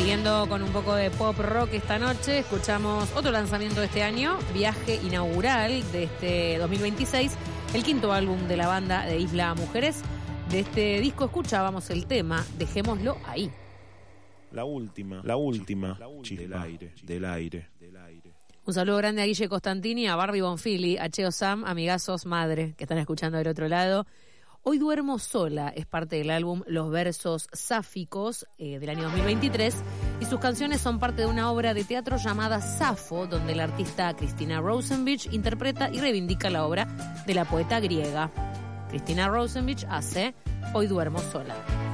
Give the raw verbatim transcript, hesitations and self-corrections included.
Siguiendo con un poco de pop rock esta noche, escuchamos otro lanzamiento de este año, viaje inaugural de este dos mil veintiséis, el quinto álbum de la banda de Isla Mujeres. De este disco escuchábamos el tema Dejémoslo ahí. La última, la última, chispa del aire, del aire, del aire. Un saludo grande a Guille Costantini, a Barbie Bonfili, a Cheo Sam, amigazos, madre, que están escuchando del otro lado. Hoy duermo sola es parte del álbum Los versos sáficos eh, del año dos mil veintitrés y sus canciones son parte de una obra de teatro llamada Safo, donde la artista Christina Rosenbich interpreta y reivindica la obra de la poeta griega. Christina Rosenbich hace Hoy duermo sola.